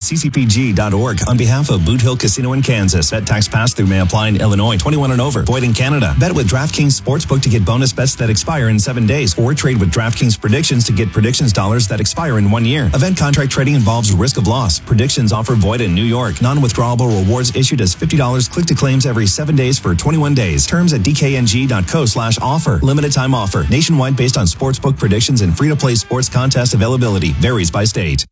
ccpg.org. On behalf of Boot Hill Casino in Kansas, bet tax pass-through may apply in Illinois. 21 and over. Void in Canada. Bet with DraftKings Sportsbook to get bonus bets that expire in 7 days. Or trade with DraftKings Predictions to get predictions dollars that expire in 1 year. Event contract trading involves risk of loss. Predictions offer void in New York. Non-withdrawable rewards issued as $50 click to claims every 7 days for 21 days. Terms at dkng.co/offer. Limited time offer. Nationwide based on sportsbook predictions and free-to-play sports contest availability. Varies by state.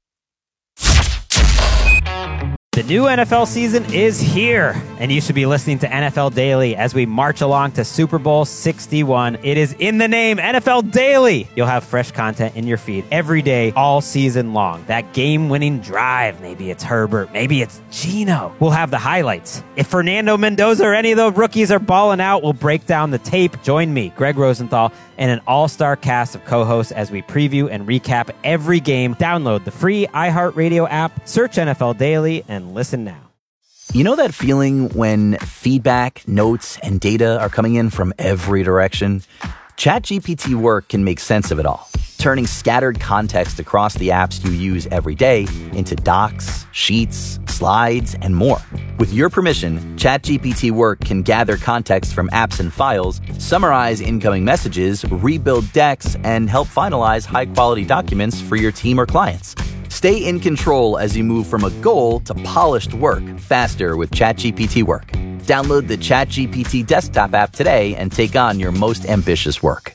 The new NFL season is here, and you should be listening to NFL Daily as we march along to Super Bowl 61. It is in the name, NFL Daily. You'll have fresh content in your feed every day, all season long. That game-winning drive, maybe it's Herbert, maybe it's Geno. We'll have the highlights. If Fernando Mendoza or any of the rookies are balling out, we'll break down the tape. Join me, Greg Rosenthal, and an all-star cast of co-hosts as we preview and recap every game. Download the free iHeartRadio app, search NFL Daily, and listen now. You know that feeling when feedback, notes, and data are coming in from every direction? ChatGPT Work can make sense of it all, turning scattered context across the apps you use every day into docs, sheets, slides, and more. With your permission, ChatGPT Work can gather context from apps and files, summarize incoming messages, rebuild decks, and help finalize high-quality documents for your team or clients. Stay in control as you move from a goal to polished work faster with ChatGPT Work. Download the ChatGPT desktop app today and take on your most ambitious work.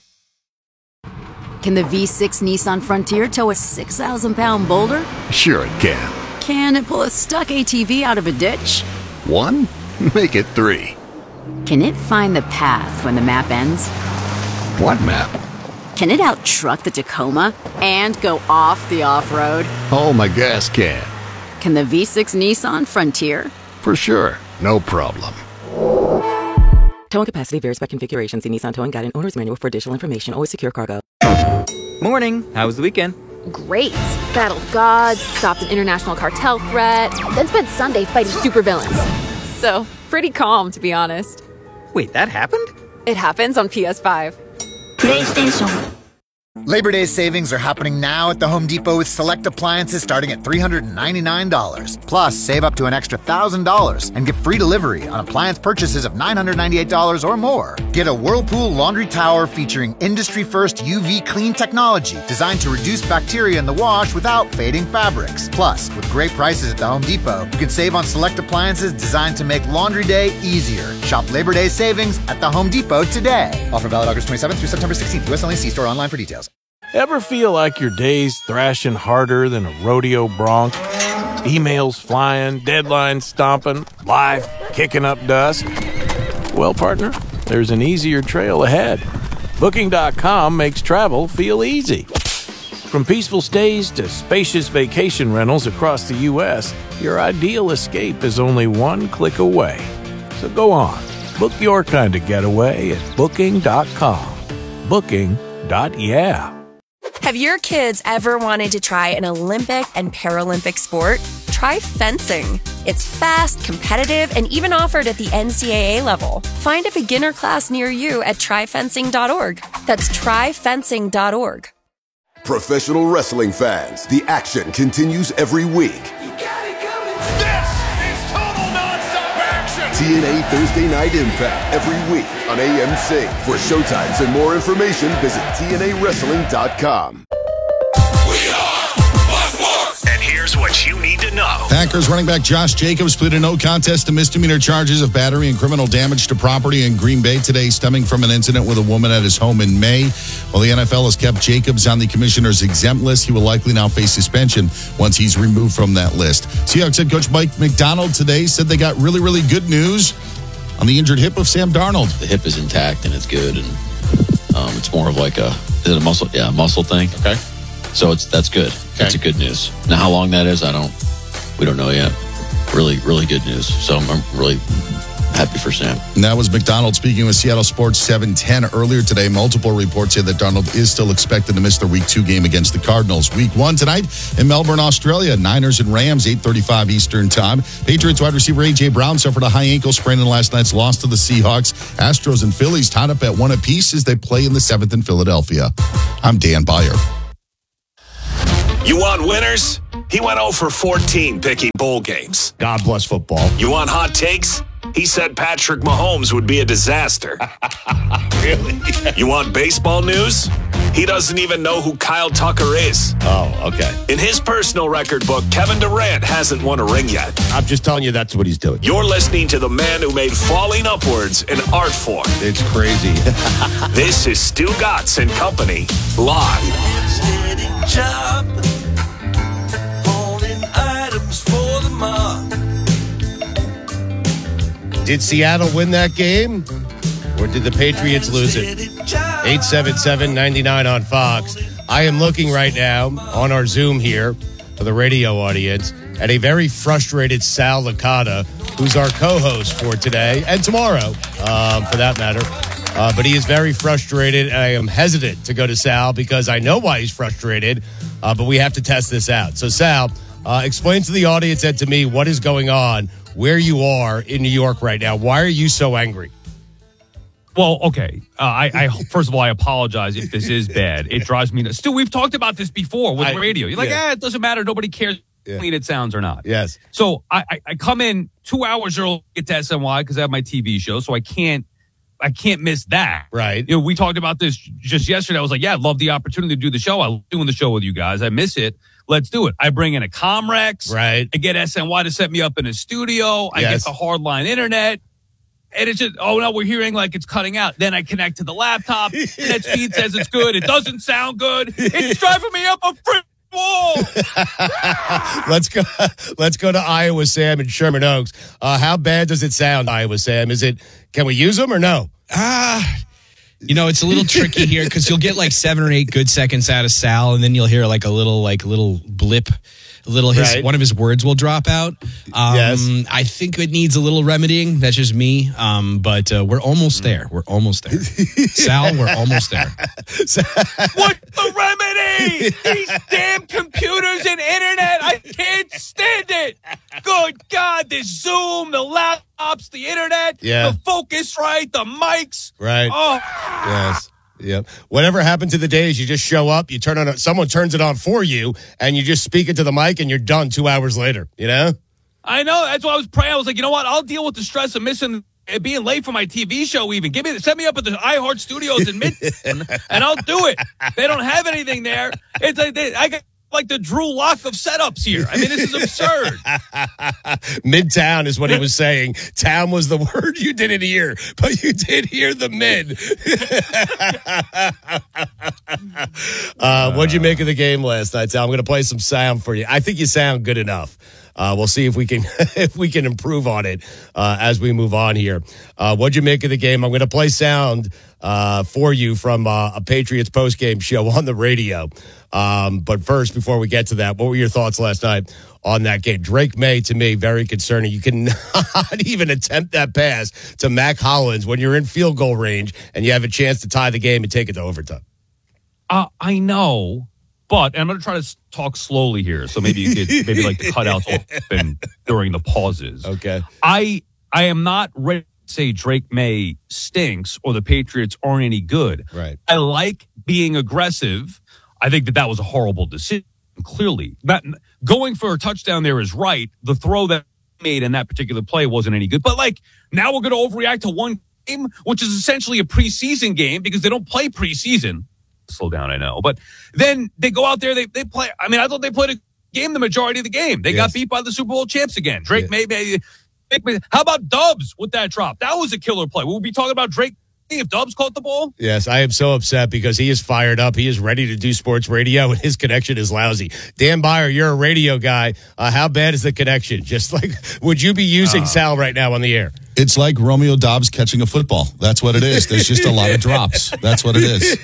Can the V6 Nissan Frontier tow a 6,000-pound boulder? Sure it can. Can it pull a stuck ATV out of a ditch? 1? Make it 3. Can it find the path when the map ends? What map? Can it out-truck the Tacoma and go off the off-road? Oh, my gas can. Can the V6 Nissan Frontier? For sure. No problem. Towing capacity varies by configuration. See Nissan Towing Guide and Owner's Manual for additional information. Always secure cargo. Morning. How was the weekend? Great. Battled gods, stopped an international cartel threat, then spent Sunday fighting supervillains. So, pretty calm, to be honest. Wait, that happened? It happens on PS5. PlayStation. Labor Day savings are happening now at the Home Depot with select appliances starting at $399. Plus, save up to an extra $1,000 and get free delivery on appliance purchases of $998 or more. Get a Whirlpool laundry tower featuring industry-first UV clean technology designed to reduce bacteria in the wash without fading fabrics. Plus, with great prices at the Home Depot, you can save on select appliances designed to make laundry day easier. Shop Labor Day savings at the Home Depot today. Offer valid August 27th through September 16th. U.S. only. See store online for details. Ever feel like your day's thrashing harder than a rodeo bronc? Emails flying, deadlines stomping, life kicking up dust? Well, partner, there's an easier trail ahead. Booking.com makes travel feel easy. From peaceful stays to spacious vacation rentals across the U.S., your ideal escape is only one click away. So go on, book your kind of getaway at Booking.com. Booking.yeah. Have your kids ever wanted to try an Olympic and Paralympic sport? Try fencing. It's fast, competitive, and even offered at the NCAA level. Find a beginner class near you at tryfencing.org. That's tryfencing.org. Professional wrestling fans, the action continues every week. TNA Thursday Night Impact every week on AMC. For showtimes and more information, visit TNAWrestling.com. And here's what you need to know. Packers running back Josh Jacobs pleaded no contest to misdemeanor charges of battery and criminal damage to property in Green Bay today, stemming from an incident with a woman at his home in May. While the NFL has kept Jacobs on the commissioner's exempt list, he will likely now face suspension once he's removed from that list. Seahawks head coach Mike Macdonald today said they got really, really good news on the injured hip of Sam Darnold. The hip is intact and it's good, and it's more of like is it a muscle? Yeah, a muscle thing. Okay. So that's good. Okay. That's a good news. Now, how long that is, we don't know yet. Really, really good news. So I'm really happy for Sam. And that was McDonald speaking with Seattle Sports 710 earlier today. Multiple reports say that Darnold is still expected to miss their Week 2 game against the Cardinals. Week 1 tonight in Melbourne, Australia. Niners and Rams, 8:35 Eastern Time. Patriots wide receiver A.J. Brown suffered a high ankle sprain in last night's loss to the Seahawks. Astros and Phillies tied up at 1 apiece as they play in the 7th in Philadelphia. I'm Dan Byer. You want winners? He went 0 for 14 picking bowl games. God bless football. You want hot takes? He said Patrick Mahomes would be a disaster. Really? You want baseball news? He doesn't even know who Kyle Tucker is. Oh, okay. In his personal record book, Kevin Durant hasn't won a ring yet. I'm just telling you that's what he's doing. You're listening to the man who made falling upwards an art form. It's crazy. This is Stu Gatz and Company, live. Job, holding items for the mob. Did Seattle win that game? Or did the Patriots lose it? 877-99 on Fox. I am looking right now on our Zoom here for the radio audience at a very frustrated Sal Licata, who's our co-host for today and tomorrow, for that matter. But he is very frustrated. I am hesitant to go to Sal because I know why he's frustrated, but we have to test this out. So, Sal, explain to the audience and to me what is going on, where you are in New York right now. Why are you so angry? Well, okay. I first of all, I apologize if this is bad. It drives me nuts. Stu, we've talked about this before with radio. You're like, it doesn't matter. Nobody cares how clean it sounds or not. Yes. So I come in 2 hours early to get to SNY because I have my TV show, so I can't miss that. Right. You know, we talked about this just yesterday. I was like, yeah, I'd love the opportunity to do the show. I love doing the show with you guys. I miss it. Let's do it. I bring in a Comrex. Right. I get SNY to set me up in a studio. I get the hardline internet. And it's just, oh, no, we're hearing like it's cutting out. Then I connect to the laptop. Internet speed says it's good. It doesn't sound good. It's driving me up a frick wall. Let's go to Iowa Sam and Sherman Oaks. How bad does it sound, Iowa Sam? Can we use them or no? You know, it's a little tricky here because you'll get like 7 or 8 good seconds out of Sal, and then you'll hear like a little blip. One of his words will drop out. Yes. I think it needs a little remedying. That's just me. But we're almost there. We're almost there. Sal, we're almost there. What's the remedy? These damn computers and internet. I can't stand it. Good God, the Zoom, the laptops, the internet, the Focusrite, the mics. Right. Oh. Yes. Yep. Whatever happened to the days you just show up, you turn on someone turns it on for you, and you just speak into the mic, and you're done 2 hours later. You know. I know. That's why I was praying. I was like, you know what? I'll deal with the stress of missing being late for my TV show. Even set me up at the iHeart Studios in Midtown, and I'll do it. They don't have anything there. It's like I got like the Drew Lock of setups here. I mean, this is absurd. Midtown is what he was saying. Town was the word you didn't hear, but you did hear the mid. What'd you make of the game last night, Sal? I'm going to play some sound for you. I think you sound good enough. We'll see if we can improve on it as we move on here. What'd you make of the game? I'm going to play sound for you from a Patriots postgame show on the radio. But first, before we get to that, what were your thoughts last night on that game? Drake May, to me, very concerning. You cannot even attempt that pass to Mac Hollins when you're in field goal range and you have a chance to tie the game and take it to overtime. I know, but I'm going to try to talk slowly here, so maybe you could like the cutouts open during the pauses. Okay. I am not ready to say Drake May stinks or the Patriots aren't any good. Right. I like being aggressive. I think that was a horrible decision, clearly. Going for a touchdown there is right. The throw that made in that particular play wasn't any good. But, now we're going to overreact to one game, which is essentially a preseason game because they don't play preseason. Slow down, I know. But then they go out there, they play. I mean, I thought they played a game the majority of the game. They got beat by the Super Bowl champs again. Drake May. How about Dubs with that drop? That was a killer play. We'll be talking about Drake if Dubs caught the ball. Yes, I am so upset because he is fired up. He is ready to do sports radio, and his connection is lousy. Dan Beyer, you're a radio guy. How bad is the connection? Just would you be using Sal right now on the air? It's like Romeo Dobbs catching a football. That's what it is. There's just a lot of drops. That's what it is.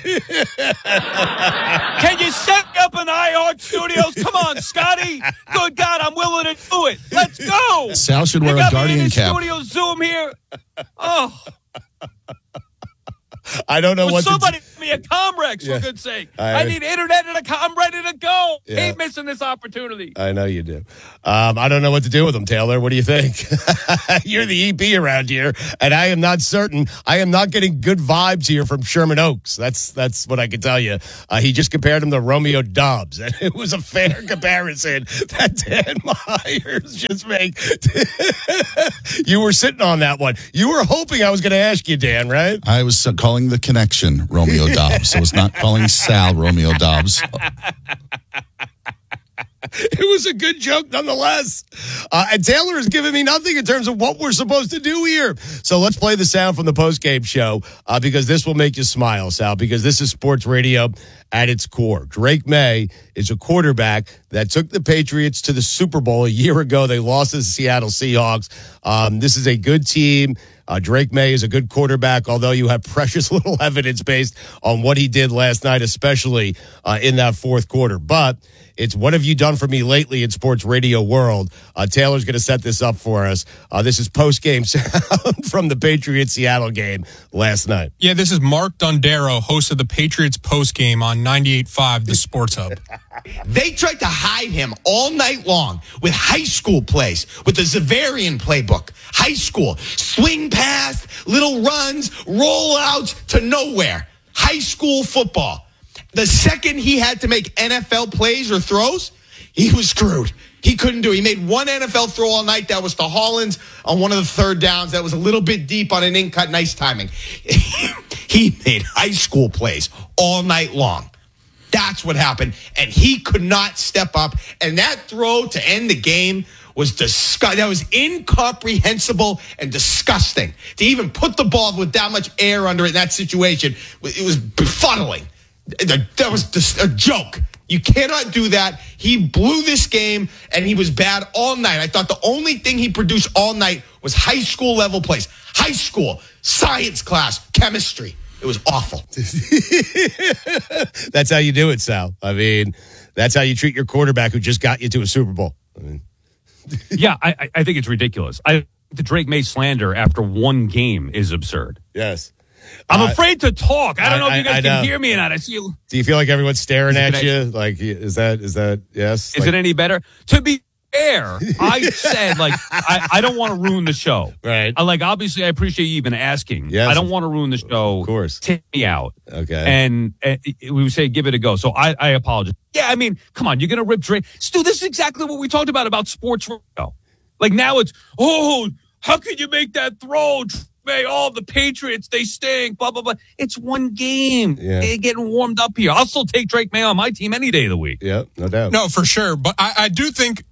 Can you set me up in the iHeart Studios? Come on, Scotty. Good God, I'm willing to do it. Let's go. Sal should wear a Guardian cap. Studio Zoom here. Oh. I don't know what somebody me a Comrex, for good's sake. I I need internet and I'm ready to go. Yeah. Hate missing this opportunity. I know you do. I don't know what to do with them, Taylor. What do you think? You're the EP around here, and I am not certain. I am not getting good vibes here from Sherman Oaks. That's what I can tell you. He just compared him to Romeo Dobbs, and it was a fair comparison that Dan Myers just made. You were sitting on that one. You were hoping I was going to ask you, Dan, right? I was calling the connection Romeo Dobbs. I was not calling Sal Romeo Dobbs. It was a good joke nonetheless. And Taylor has given me nothing in terms of what we're supposed to do here. So let's play the sound from the postgame show because this will make you smile, Sal, because this is sports radio at its core. Drake May is a quarterback that took the Patriots to the Super Bowl a year ago. They lost to the Seattle Seahawks. This is a good team. Drake May is a good quarterback, although you have precious little evidence based on what he did last night, especially in that fourth quarter. But it's what have you done for me lately in sports radio world. Taylor's going to set this up for us. This is post-game sound from the Patriots-Seattle game last night. Yeah, this is Mark Dondero, host of the Patriots post-game on 98.5, the Sports Hub. They tried to hide him all night long with high school plays, with the Zavarian playbook. High school, swing pass, little runs, rollouts to nowhere. High school football. The second he had to make NFL plays or throws, he was screwed. He couldn't do it. He made one NFL throw all night. That was to Hollins on one of the third downs. That was a little bit deep on an in-cut. Nice timing. He made high school plays all night long. That's what happened. And he could not step up. And that throw to end the game was that was incomprehensible and disgusting. To even put the ball with that much air under it in that situation, it was befuddling. That was just a joke. You cannot do that. He blew this game, and he was bad all night. I thought the only thing he produced all night was high school level plays. High school, science class, chemistry. It was awful. That's how you do it, Sal. I mean, that's how you treat your quarterback who just got you to a Super Bowl. Yeah, I think it's ridiculous. The Drake May slander after one game is absurd. Yes. I'm afraid to talk. I don't know if you guys can hear me or not. I see you. Do you feel like everyone's staring at you? Like, is that yes? Is it any better? To be fair, I said, like, I don't want to ruin the show. Right. Obviously, I appreciate you even asking. Yes. I don't want to ruin the show. Of course. Tip me out. Okay. And we would say, give it a go. So I apologize. Yeah, I mean, come on. You're going to rip Drake. Stu, this is exactly what we talked about sports radio. Like, now it's, how can you make that throw? The Patriots, they stink, blah, blah, blah. It's one game. Yeah. They're getting warmed up here. I'll still take Drake May on my team any day of the week. Yeah, no doubt. No, for sure. But I do think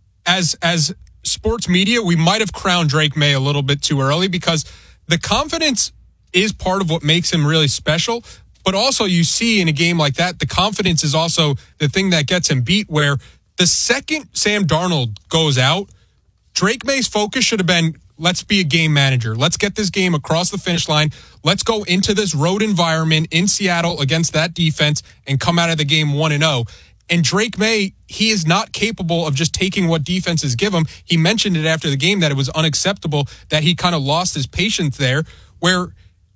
as sports media, we might have crowned Drake May a little bit too early because the confidence is part of what makes him really special. But also you see in a game like that, the confidence is also the thing that gets him beat, where the second Sam Darnold goes out, Drake May's focus should have been, let's be a game manager. Let's get this game across the finish line. Let's go into this road environment in Seattle against that defense and come out of the game 1-0. And Drake May, he is not capable of just taking what defenses give him. He mentioned it after the game that it was unacceptable that he kind of lost his patience there, where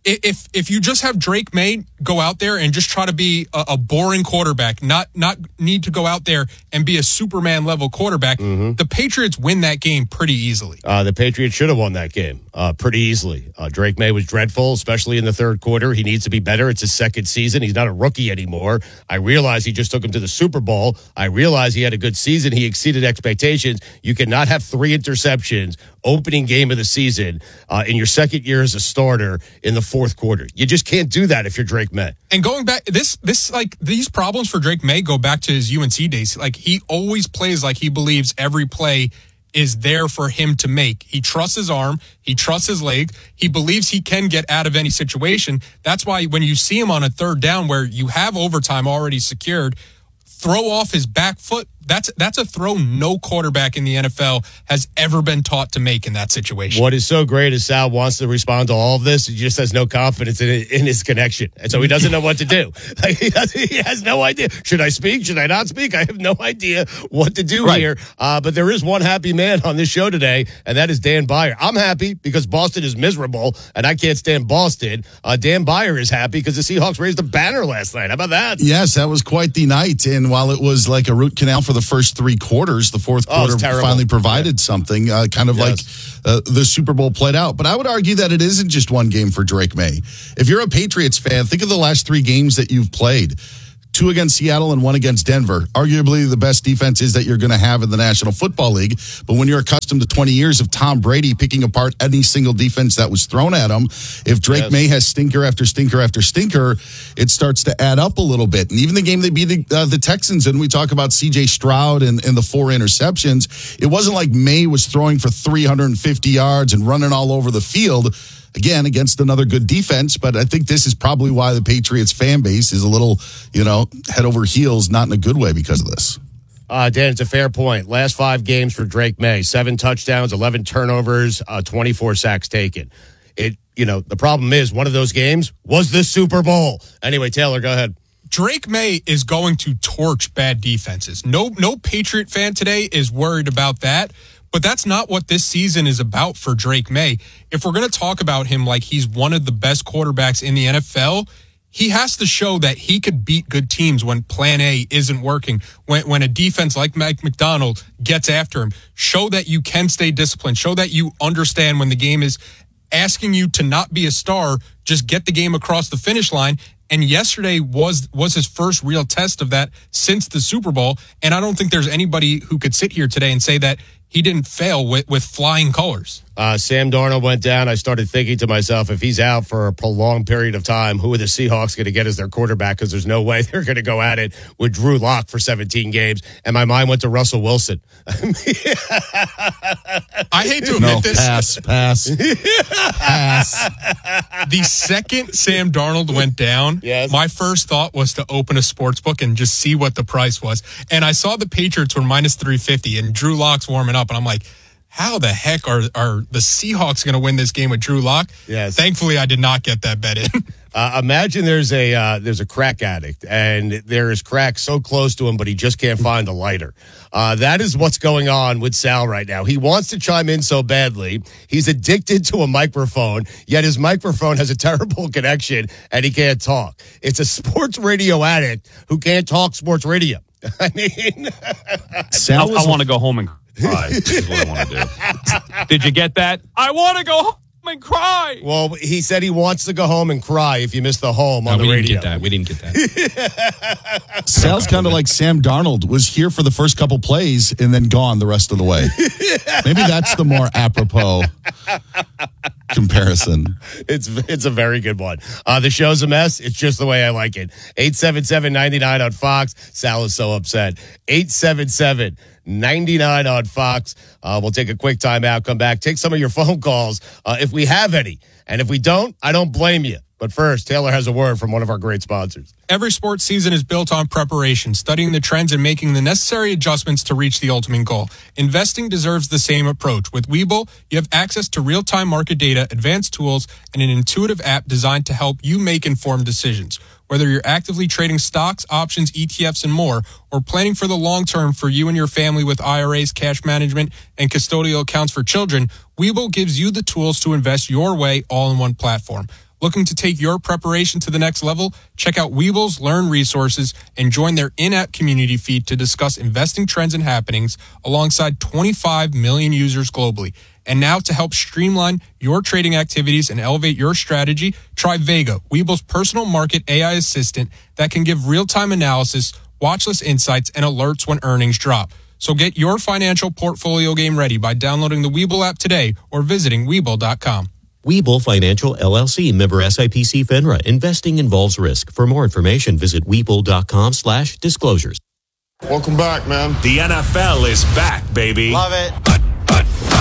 if you just have Drake May go out there and just try to be a boring quarterback, not need to go out there and be a Superman level quarterback, the Patriots win that game pretty easily. The Patriots should have won that game pretty easily. Drake May was dreadful, especially in the third quarter. He needs to be better. It's his second season. He's not a rookie anymore. I realize he just took him to the Super Bowl. I realize he had a good season. He exceeded expectations. You cannot have 3 interceptions opening game of the season in your second year as a starter in the fourth quarter. You just can't do that if you're Drake May. And going back, these problems for Drake May go back to his UNC days. Like, he always plays like he believes every play is there for him to make. He trusts his arm. He trusts his leg. He believes he can get out of any situation. That's why when you see him on a third down where you have overtime already secured, throw off his back foot, that's a throw no quarterback in the NFL has ever been taught to make in that situation. What is so great is Sal wants to respond to all of this. He just has no confidence in his connection. And so he doesn't know what to do. Like he has no idea. Should I speak? Should I not speak? I have no idea what to do here. But there is one happy man on this show today, and that is Dan Beyer. I'm happy because Boston is miserable, and I can't stand Boston. Dan Beyer is happy because the Seahawks raised a banner last night. How about that? Yes, that was quite the night. And while it was like a root canal for the first 3 quarters, the fourth quarter finally provided something, kind of like the Super Bowl played out. But I would argue that it isn't just one game for Drake May. If you're a Patriots fan, think of the last 3 games that you've played. 2 against Seattle and 1 against Denver. Arguably the best defenses that you're going to have in the National Football League. But when you're accustomed to 20 years of Tom Brady picking apart any single defense that was thrown at him, if Drake May has stinker after stinker after stinker, it starts to add up a little bit. And even the game they beat the Texans, and we talk about C.J. Stroud and the 4 interceptions, it wasn't like May was throwing for 350 yards and running all over the field. Again, against another good defense, but I think this is probably why the Patriots fan base is a little, head over heels, not in a good way because of this. Dan, it's a fair point. Last 5 games for Drake May, 7 touchdowns, 11 turnovers, 24 sacks taken. The problem is one of those games was the Super Bowl. Anyway, Taylor, go ahead. Drake May is going to torch bad defenses. No Patriot fan today is worried about that. But that's not what this season is about for Drake May. If we're going to talk about him like he's one of the best quarterbacks in the NFL, he has to show that he could beat good teams when plan A isn't working. When a defense like Mike McDonald gets after him, show that you can stay disciplined. Show that you understand when the game is asking you to not be a star, just get the game across the finish line. And yesterday was his first real test of that since the Super Bowl. And I don't think there's anybody who could sit here today and say that he didn't fail with flying colors. Sam Darnold went down. I started thinking to myself, if he's out for a prolonged period of time, who are the Seahawks going to get as their quarterback? Because there's no way they're going to go at it with Drew Lock for 17 games. And my mind went to Russell Wilson. I hate to admit this. Pass. The second Sam Darnold went down, my first thought was to open a sports book and just see what the price was. And I saw the Patriots were minus 350 and Drew Lock's warming up. And I'm like, how the heck are the Seahawks going to win this game with Drew Lock? Yes. Thankfully, I did not get that bet in. Imagine there's a crack addict, and there is crack so close to him, but he just can't find a lighter. That is what's going on with Sal right now. He wants to chime in so badly. He's addicted to a microphone, yet his microphone has a terrible connection, and he can't talk. It's a sports radio addict who can't talk sports radio. I mean, I want to go home and cry. Is what I want to do. Did you get that? I want to go home and cry. Well, he said he wants to go home and cry if you missed the home on the radio. We didn't get that. Sal's kind of like Sam Darnold, was here for the first couple plays and then gone the rest of the way. Maybe that's the more apropos comparison. It's a very good one. The show's a mess. It's just the way I like it. 877-99 on Fox. Sal is so upset. 877-99 on Fox. We'll take a quick time out, come back, take some of your phone calls if we have any. And if we don't, I don't blame you. But first, Taylor has a word from one of our great sponsors. Every sports season is built on preparation, studying the trends and making the necessary adjustments to reach the ultimate goal. Investing deserves the same approach. With Webull, you have access to real-time market data, advanced tools, and an intuitive app designed to help you make informed decisions. Whether you're actively trading stocks, options, ETFs, and more, or planning for the long term for you and your family with IRAs, cash management, and custodial accounts for children, Webull gives you the tools to invest your way all in one platform. Looking to take your preparation to the next level? Check out Webull's Learn resources and join their in-app community feed to discuss investing trends and happenings alongside 25 million users globally. And now to help streamline your trading activities and elevate your strategy, try Vega, Webull's personal market AI assistant that can give real-time analysis, watchlist insights, and alerts when earnings drop. So get your financial portfolio game ready by downloading the Webull app today or visiting Webull.com. Webull Financial LLC, member SIPC FINRA. Investing involves risk. For more information, visit Webull.com/disclosures. Welcome back, man. The NFL is back, baby. Love it. It's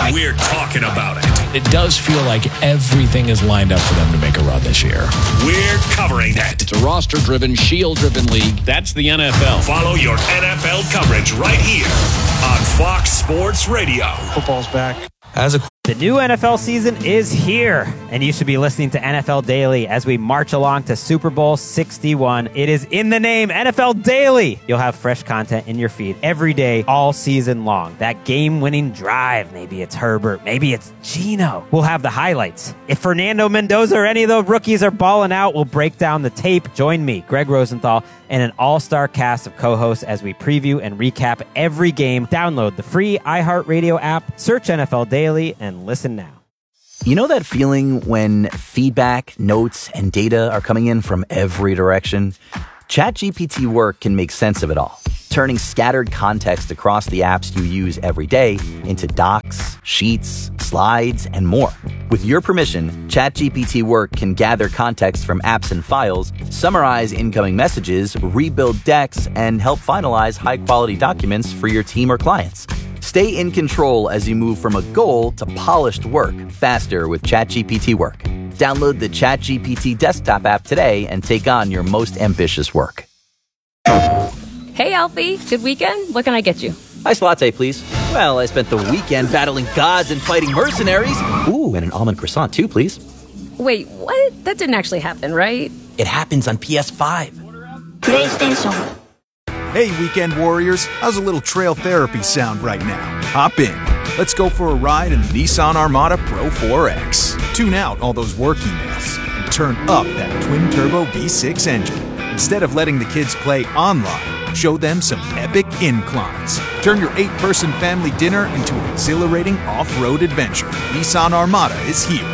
and we're talking about it. It does feel like everything is lined up for them to make a run this year. We're covering it. It's a roster-driven, shield-driven league. That's the NFL. Follow your NFL coverage right here on Fox Sports Radio. Football's back. The new NFL season is here, and you should be listening to NFL Daily as we march along to Super Bowl 61. It is in the name, NFL Daily. You'll have fresh content in your feed every day, all season long. That game-winning drive, maybe it's Herbert, maybe it's Geno. We'll have the highlights. If Fernando Mendoza or any of the rookies are balling out, we'll break down the tape. Join me, Greg Rosenthal, and an all-star cast of co-hosts as we preview and recap every game. Download the free iHeartRadio app, search NFL Daily, and listen now. You know that feeling when feedback, notes, and data are coming in from every direction? ChatGPT Work can make sense of it all, turning scattered context across the apps you use every day into docs, sheets, slides, and more. With your permission, ChatGPT Work can gather context from apps and files, summarize incoming messages, rebuild decks, and help finalize high-quality documents for your team or clients. Stay in control as you move from a goal to polished work faster with ChatGPT Work. Download the ChatGPT desktop app today and take on your most ambitious work. Hey, Alfie. Good weekend? What can I get you? Iced latte, please. Well, I spent the weekend battling gods and fighting mercenaries. Ooh, and an almond croissant, too, please. Wait, what? That didn't actually happen, right? It happens on PS5. PlayStation. Hey, weekend warriors. How's a little trail therapy sound right now? Hop in. Let's go for a ride in the Nissan Armada Pro 4X. Tune out all those work emails and turn up that twin-turbo V6 engine. Instead of letting the kids play online, show them some epic inclines. Turn your 8-person family dinner into an exhilarating off-road adventure. Nissan Armada is here.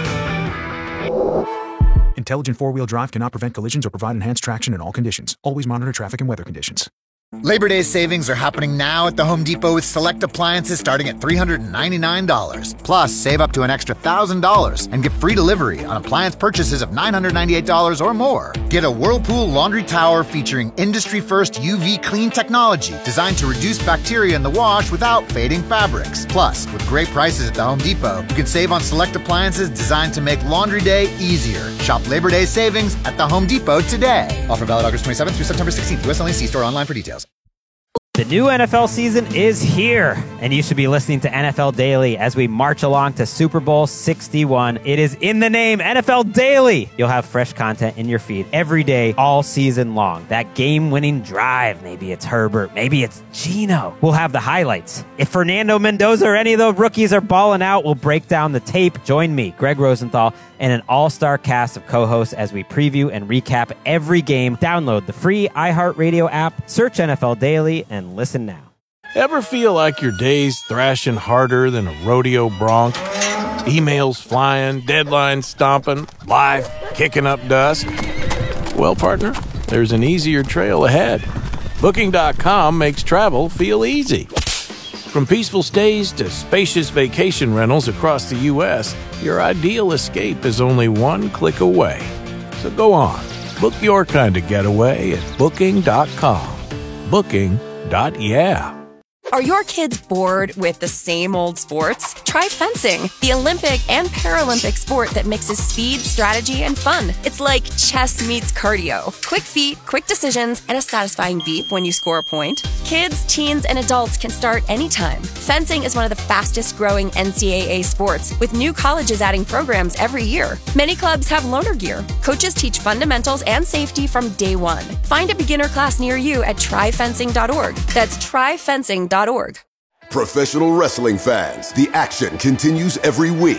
Intelligent four-wheel drive cannot prevent collisions or provide enhanced traction in all conditions. Always monitor traffic and weather conditions. Labor Day savings are happening now at the Home Depot with select appliances starting at $399. Plus, save up to an extra $1,000 and get free delivery on appliance purchases of $998 or more. Get a Whirlpool laundry tower featuring industry-first UV clean technology designed to reduce bacteria in the wash without fading fabrics. Plus, with great prices at the Home Depot, you can save on select appliances designed to make laundry day easier. Shop Labor Day savings at the Home Depot today. Offer valid August 27th through September 16th. U.S. only. See store online for details. The new NFL season is here, and you should be listening to NFL Daily as we march along to Super Bowl 61. It is in the name, NFL Daily. You'll have fresh content in your feed every day, all season long. That game-winning drive, maybe it's Herbert, maybe it's Geno. We'll have the highlights. If Fernando Mendoza or any of the rookies are balling out, we'll break down the tape. Join me, Greg Rosenthal, and an all-star cast of co-hosts as we preview and recap every game. Download the free iHeartRadio app, search NFL Daily, and listen now. Ever feel like your day's thrashing harder than a rodeo bronc? Emails flying, deadlines stomping, life kicking up dust? Well, partner, there's an easier trail ahead. Booking.com makes travel feel easy. From peaceful stays to spacious vacation rentals across the U.S., your ideal escape is only one click away. So go on, book your kind of getaway at Booking.com. Booking.yeah. Are your kids bored with the same old sports? Try fencing, the Olympic and Paralympic sport that mixes speed, strategy, and fun. It's like chess meets cardio. Quick feet, quick decisions, and a satisfying beep when you score a point. Kids, teens, and adults can start anytime. Fencing is one of the fastest growing NCAA sports, with new colleges adding programs every year. Many clubs have loaner gear. Coaches teach fundamentals and safety from day one. Find a beginner class near you at tryfencing.org. That's tryfencing.org. Professional wrestling fans, the action continues every week.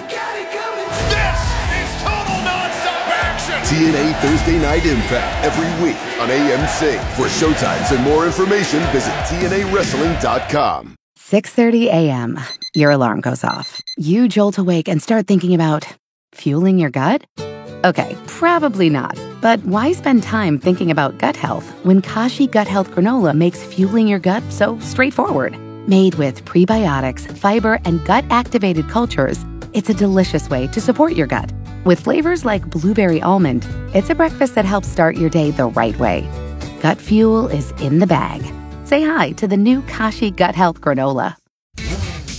This is total nonstop action! TNA Thursday Night Impact every week on AMC. For showtimes and more information, visit TNAWrestling.com. 6:30 a.m. Your alarm goes off. You jolt awake and start thinking about fueling your gut? Okay, probably not. But why spend time thinking about gut health when Kashi Gut Health Granola makes fueling your gut so straightforward? Made with prebiotics, fiber, and gut-activated cultures, it's a delicious way to support your gut. With flavors like blueberry almond, it's a breakfast that helps start your day the right way. Gut fuel is in the bag. Say hi to the new Kashi Gut Health Granola.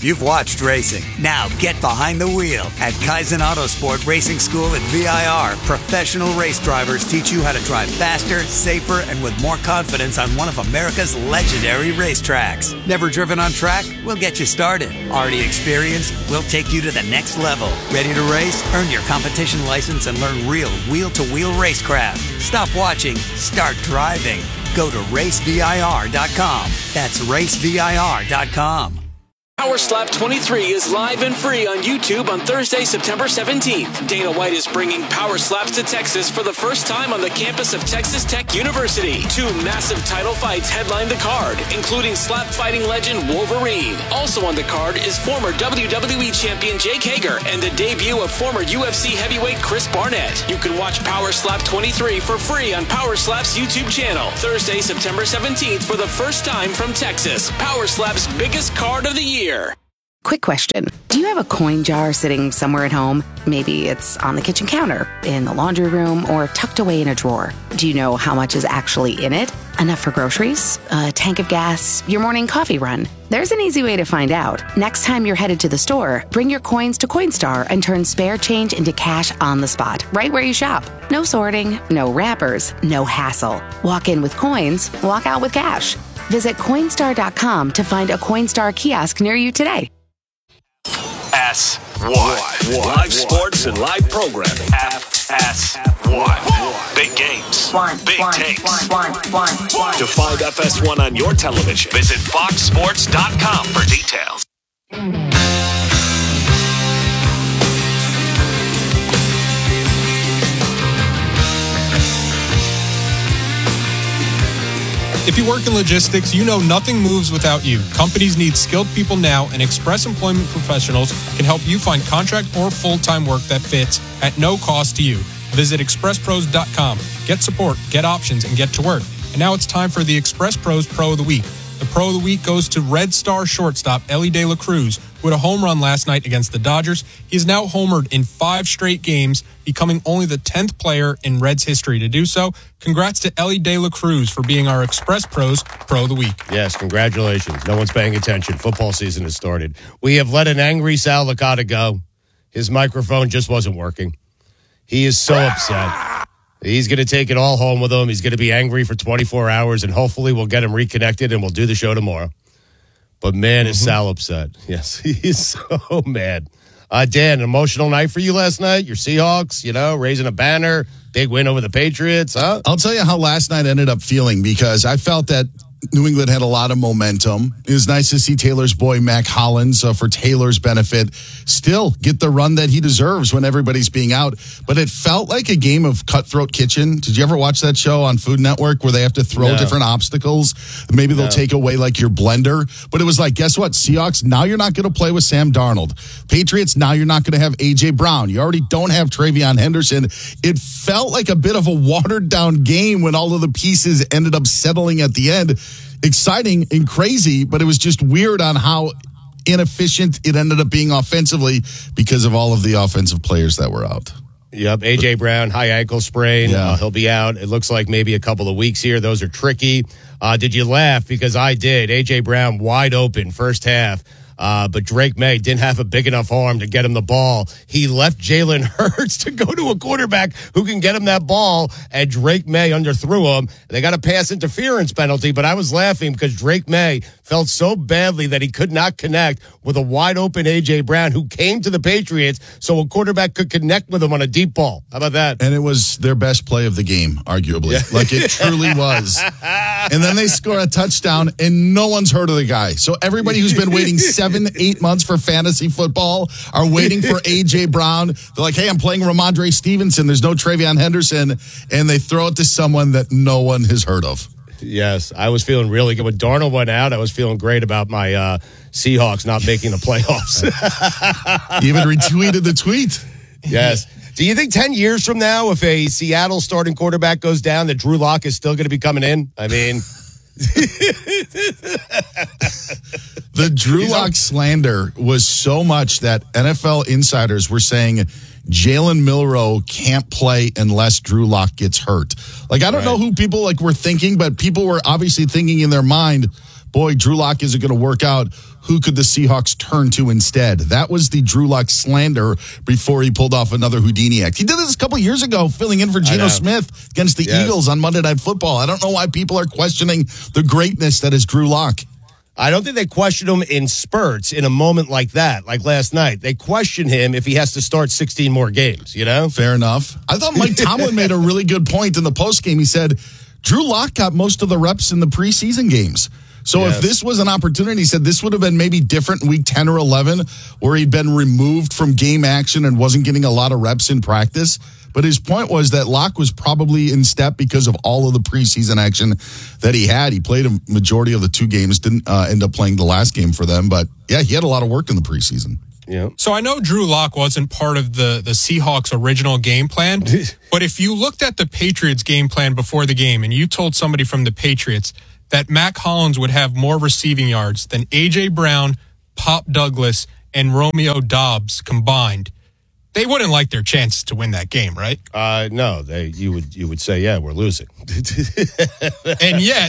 You've watched racing. Now get behind the wheel. At Kaizen Autosport Racing School at VIR, professional race drivers teach you how to drive faster, safer, and with more confidence on one of America's legendary racetracks. Never driven on track? We'll get you started. Already experienced? We'll take you to the next level. Ready to race? Earn your competition license and learn real wheel-to-wheel racecraft. Stop watching. Start driving. Go to racevir.com. That's racevir.com. Power Slap 23 is live and free on YouTube on Thursday, September 17th. Dana White is bringing Power Slaps to Texas for the first time on the campus of Texas Tech University. 2 massive title fights headline the card, including slap fighting legend Wolverine. Also on the card is former WWE champion Jake Hager and the debut of former UFC heavyweight Chris Barnett. You can watch Power Slap 23 for free on Power Slap's YouTube channel. Thursday, September 17th for the first time from Texas. Power Slap's biggest card of the year. Quick question. Do you have a coin jar sitting somewhere at home? Maybe it's on the kitchen counter, in the laundry room, or tucked away in a drawer. Do you know how much is actually in it? Enough for groceries? A tank of gas? Your morning coffee run? There's an easy way to find out. Next time you're headed to the store, bring your coins to Coinstar and turn spare change into cash on the spot, right where you shop. No sorting, no wrappers, no hassle. Walk in with coins, walk out with cash. Visit Coinstar.com to find a Coinstar kiosk near you today. FS1. Live sports and live programming. FS1. Big games. Big takes. To find FS1 on your television, visit foxsports.com for details. If you work in logistics, you know nothing moves without you. Companies need skilled people now, and Express Employment Professionals can help you find contract or full-time work that fits at no cost to you. Visit expresspros.com. Get support, get options, and get to work. And now it's time for the Express Pros Pro of the Week. The Pro of the Week goes to Red Star shortstop Elly De La Cruz, who had a home run last night against the Dodgers. He is now homered in 5 straight games, becoming only the 10th player in Reds history to do so. Congrats to Elly De La Cruz for being our Express Pros Pro of the Week. Yes, congratulations. No one's paying attention. Football season has started. We have let an angry Sal Licata go. His microphone just wasn't working. He is so upset. He's going to take it all home with him. He's going to be angry for 24 hours, and hopefully we'll get him reconnected, and we'll do the show tomorrow. But, man, is Sal upset. Yes, he is so mad. Dan, an emotional night for you last night? Your Seahawks, raising a banner, big win over the Patriots, huh? I'll tell you how last night ended up feeling, because I felt that New England had a lot of momentum. It was nice to see Taylor's boy, Mac Hollins, for Taylor's benefit, still get the run that he deserves when everybody's being out. But it felt like a game of Cutthroat Kitchen. Did you ever watch that show on Food Network where they have to throw different obstacles? Maybe they'll take away like your blender. But it was like, guess what? Seahawks, now you're not going to play with Sam Darnold. Patriots, now you're not going to have A.J. Brown. You already don't have Travion Henderson. It felt like a bit of a watered down game when all of the pieces ended up settling at the end. Exciting and crazy, but it was just weird on how inefficient it ended up being offensively because of all of the offensive players that were out. Yep, A.J. Brown, high ankle sprain. Yeah. He'll be out. It looks like maybe a couple of weeks here. Those are tricky. Did you laugh? Because I did. A.J. Brown wide open first half. But Drake May didn't have a big enough arm to get him the ball. He left Jalen Hurts to go to a quarterback who can get him that ball, and Drake May underthrew him. They got a pass interference penalty, but I was laughing because Drake May felt so badly that he could not connect with a wide-open A.J. Brown who came to the Patriots so a quarterback could connect with him on a deep ball. How about that? And it was their best play of the game, arguably. Yeah. Like it truly was. And then they score a touchdown, and no one's heard of the guy. So everybody who's been waiting 7-8 months for fantasy football are waiting for A.J. Brown. They're like, hey, I'm playing Ramondre Stevenson. There's no Travion Henderson. And they throw it to someone that no one has heard of. Yes, I was feeling really good. When Darnold went out, I was feeling great about my Seahawks not making the playoffs. You even retweeted the tweet. Yes. Do you think 10 years from now, if a Seattle starting quarterback goes down, that Drew Lock is still going to be coming in? I mean... The Drew Lock slander was so much that NFL insiders were saying Jalen Milroe can't play unless Drew Lock gets hurt. Like, I don't know who people were thinking, but people were obviously thinking in their mind, boy, Drew Lock isn't going to work out. who could the Seahawks turn to instead? That was the Drew Lock slander before he pulled off another Houdini act. He did this a couple years ago, filling in for Geno Smith against the Eagles on Monday Night Football. I don't know why people are questioning the greatness that is Drew Lock. I don't think they question him in spurts in a moment like that, like last night. They question him if he has to start 16 more games, you know? Fair enough. I thought Mike Tomlin made a really good point in the postgame. He said, Drew Lock got most of the reps in the preseason games. So if this was an opportunity, he said this would have been maybe different in week 10 or 11, where he'd been removed from game action and wasn't getting a lot of reps in practice. But his point was that Lock was probably in step because of all of the preseason action that he had. He played a majority of the 2 games, didn't end up playing the last game for them. But, yeah, he had a lot of work in the preseason. Yeah. So I know Drew Lock wasn't part of the Seahawks' original game plan, but if you looked at the Patriots' game plan before the game and you told somebody from the Patriots that Mac Hollins would have more receiving yards than A.J. Brown, Pop Douglas, and Romeo Doubs combined, they wouldn't like their chances to win that game, right? No, you would say, yeah, we're losing. And yet,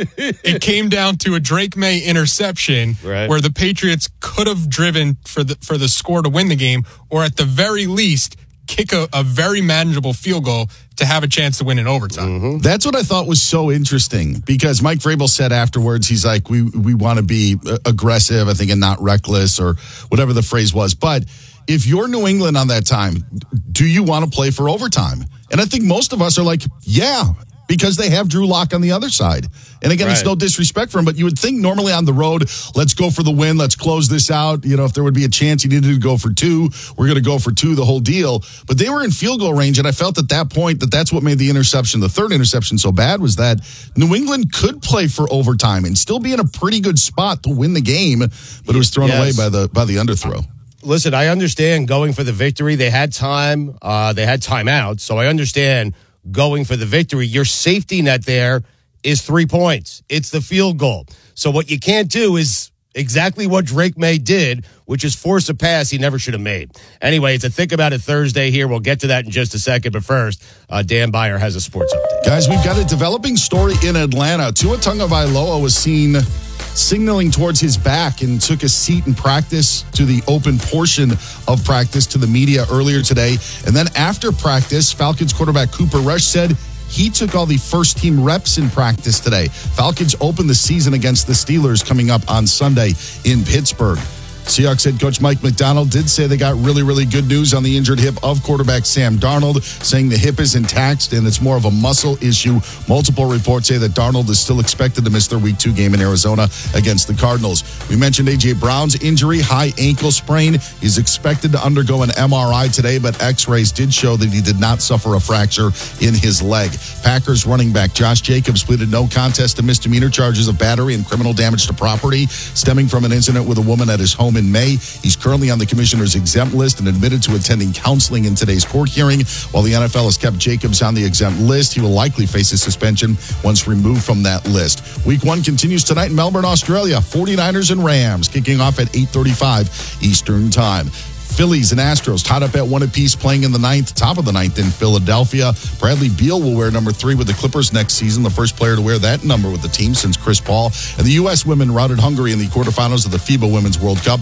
it came down to a Drake May interception where the Patriots could have driven for the score to win the game, or at the very least, kick a very manageable field goal to have a chance to win in overtime. Mm-hmm. That's what I thought was so interesting, because Mike Vrabel said afterwards, he's like, we want to be aggressive, I think, and not reckless, or whatever the phrase was. But if you're New England on that time, do you want to play for overtime? And I think most of us are like, yeah, because they have Drew Lock on the other side. And again, it's no disrespect for him, but you would think normally on the road, let's go for the win, let's close this out. You know, if there would be a chance you needed to go for 2, we're going to go for 2, the whole deal. But they were in field goal range, and I felt at that point that's what made the interception, the third interception, so bad, was that New England could play for overtime and still be in a pretty good spot to win the game, but it was thrown away by the underthrow. Listen, I understand going for the victory. They had time. They had timeout, so I understand going for the victory. Your safety net there is 3 points. It's the field goal. So what you can't do is exactly what Drake May did, which is force a pass he never should have made. Anyway, it's a Think About It Thursday here. We'll get to that in just a second. But first, Dan Beyer has a sports update. Guys, we've got a developing story in Atlanta. Tua Tagovailoa was seen signaling towards his back and took a seat in practice to the open portion of practice to the media earlier today. And then after practice, Falcons quarterback Cooper Rush said he took all the first-team reps in practice today. Falcons open the season against the Steelers coming up on Sunday in Pittsburgh. Seahawks head coach Mike McDonald did say they got really, really good news on the injured hip of quarterback Sam Darnold, saying the hip is intact and it's more of a muscle issue. Multiple reports say that Darnold is still expected to miss their Week 2 game in Arizona against the Cardinals. We mentioned A.J. Brown's injury, high ankle sprain. He's expected to undergo an MRI today, but x-rays did show that he did not suffer a fracture in his leg. Packers running back Josh Jacobs pleaded no contest to misdemeanor charges of battery and criminal damage to property stemming from an incident with a woman at his home in May. He's currently on the commissioner's exempt list and admitted to attending counseling in today's court hearing. While the NFL has kept Jacobs on the exempt list, he will likely face a suspension once removed from that list. Week 1 continues tonight in Melbourne, Australia. 49ers and Rams kicking off at 8:35 Eastern Time. Phillies and Astros tied up at 1 apiece, playing in the top of the ninth in Philadelphia. Bradley Beal will wear number 3 with the Clippers next season, the first player to wear that number with the team since Chris Paul. And the U.S. women routed Hungary in the quarterfinals of the FIBA Women's World Cup,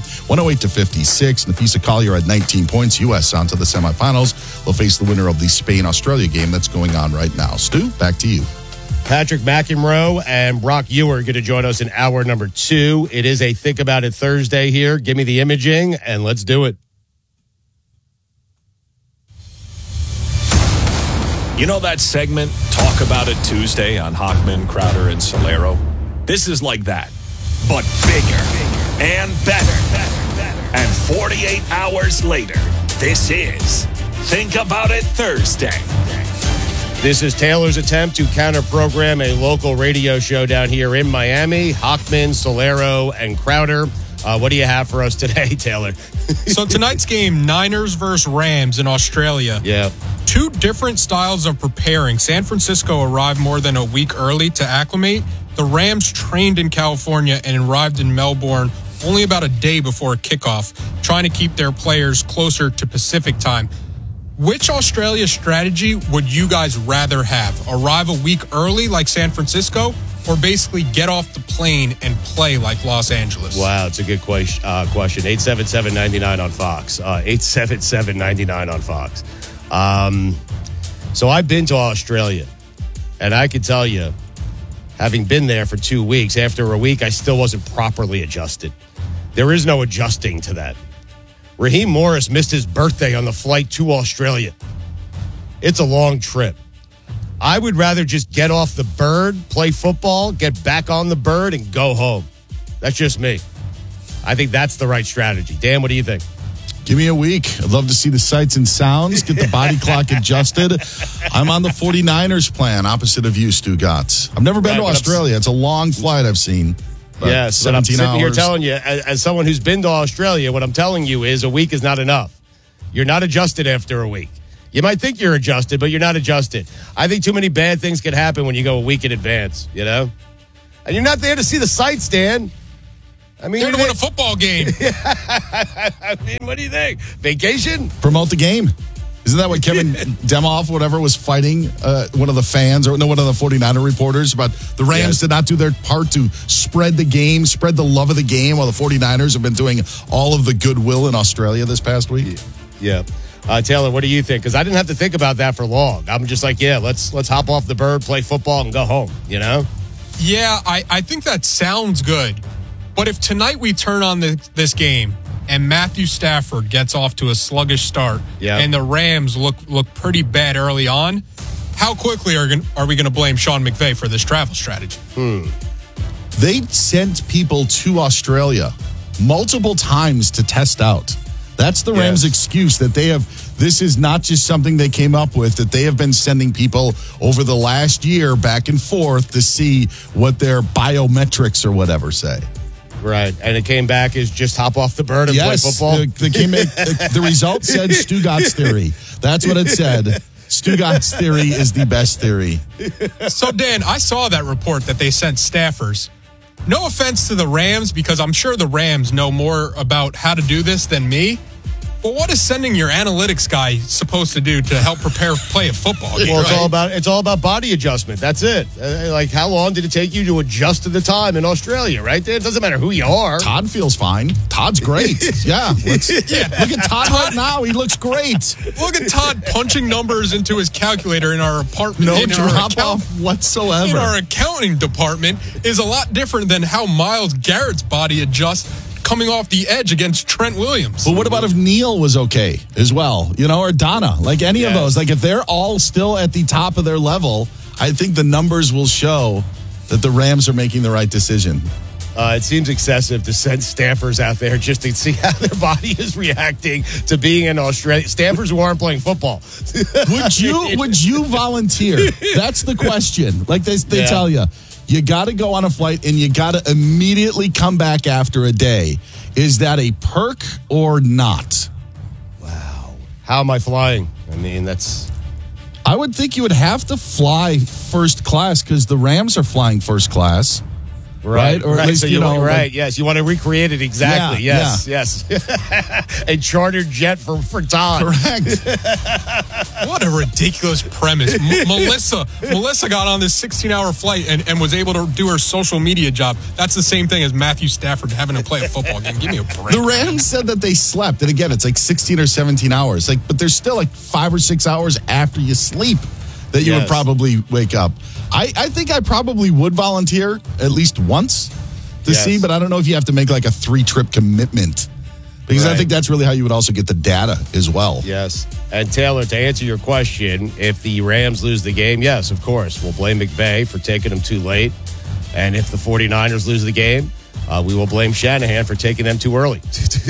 108-56. Napisa Collier had 19 points. U.S. on to the semifinals. They'll face the winner of the Spain-Australia game that's going on right now. Stu, back to you. Patrick McEnroe and Brock Ewer are going to join us in hour number 2. It is a Think About It Thursday here. Give me the imaging, and let's do it. You know that segment, Talk About It Tuesday on Hochman, Crowder, and Solero? This is like that, but bigger and better. And 48 hours later, this is Think About It Thursday. This is Taylor's attempt to counter-program a local radio show down here in Miami. Hochman, Solero, and Crowder. What do you have for us today, Taylor? So tonight's game, Niners versus Rams in Australia. Yeah. 2 different styles of preparing. San Francisco arrived more than a week early to acclimate. The Rams trained in California and arrived in Melbourne only about a day before kickoff, trying to keep their players closer to Pacific time. Which Australia strategy would you guys rather have? Arrive a week early like San Francisco, or basically get off the plane and play like Los Angeles? Wow, it's a good question. 877-99 on Fox. 877-99 on Fox. So I've been to Australia, and I can tell you, having been there for 2 weeks, after a week, I still wasn't properly adjusted. There is no adjusting to that. Raheem Morris missed his birthday on the flight to Australia. It's a long trip. I would rather just get off the bird, play football, get back on the bird, and go home. That's just me. I think that's the right strategy. Dan, what do you think? Give me a week. I'd love to see the sights and sounds, get the body clock adjusted. I'm on the 49ers plan, opposite of you, Stu Gatz. I've never been to Australia. It's a long flight I've seen. Yes, and I'm sitting here telling you, as someone who's been to Australia, what I'm telling you is a week is not enough. You're not adjusted after a week. You might think you're adjusted, but you're not adjusted. I think too many bad things can happen when you go a week in advance, you know? And you're not there to see the sights, Dan. I mean, they're to win a football game. I mean, what do you think? Vacation? Promote the game. Isn't that what Kevin Demoff, whatever, was fighting one of the fans or one of the 49er reporters about the Rams did not do their part to spread the game, spread the love of the game, while the 49ers have been doing all of the goodwill in Australia this past week? Yeah. Taylor, what do you think? Because I didn't have to think about that for long. I'm just like, let's hop off the bird, play football, and go home, you know? Yeah, I think that sounds good. But if tonight we turn on this game and Matthew Stafford gets off to a sluggish start and the Rams look pretty bad early on, how quickly are we going to blame Sean McVay for this travel strategy? They sent people to Australia multiple times to test out. That's the Rams' excuse that they have. This is not just something they came up with, that they have been sending people over the last year back and forth to see what their biometrics or whatever say. Right, and it came back as just hop off the bird and play football. The result said Stugatz theory. That's what it said. Stugatz theory is the best theory. So, Dan, I saw that report that they sent staffers. No offense to the Rams, because I'm sure the Rams know more about how to do this than me. But what is sending your analytics guy supposed to do to help play a football game? Well, it's all about body adjustment. That's it. Like, how long did it take you to adjust to the time in Australia, right? It doesn't matter who you are. Todd feels fine. Todd's great. Yeah. Look at Todd right now. He looks great. Look at Todd punching numbers into his calculator in our apartment. No drop-off whatsoever. In our accounting department is a lot different than how Myles Garrett's body adjusts coming off the edge against Trent Williams. But what about if Neil was okay as well, or Donna, like any of those? Like if they're all still at the top of their level, I think the numbers will show that the Rams are making the right decision. It seems excessive to send staffers out there just to see how their body is reacting to being in Australia. Staffers who aren't playing football. Would you volunteer? That's the question. Like they tell you. You got to go on a flight and you got to immediately come back after a day. Is that a perk or not? Wow. How am I flying? I mean, I would think you would have to fly first class because the Rams are flying first class. Right? Or at least, so yes. You want to recreate it exactly. Yeah, yes. A chartered jet for Todd. Correct. What a ridiculous premise. Melissa got on this 16-hour flight and was able to do her social media job. That's the same thing as Matthew Stafford having to play a football game. Give me a break. The Rams said that they slept. And again, it's like 16 or 17 hours. But there's still like 5 or 6 hours after you sleep that you would probably wake up. I think I probably would volunteer at least once to see, but I don't know if you have to make like a 3-trip commitment. Because I think that's really how you would also get the data as well. Yes. And Taylor, to answer your question, if the Rams lose the game, yes, of course. We'll blame McVay for taking them too late. And if the 49ers lose the game, we will blame Shanahan for taking them too early.